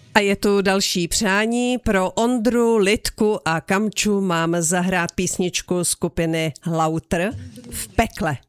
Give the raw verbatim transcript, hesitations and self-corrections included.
A je tu další přání. Pro Ondru, Lidku a Kamču mám zahrát písničku skupiny Lauter V pekle.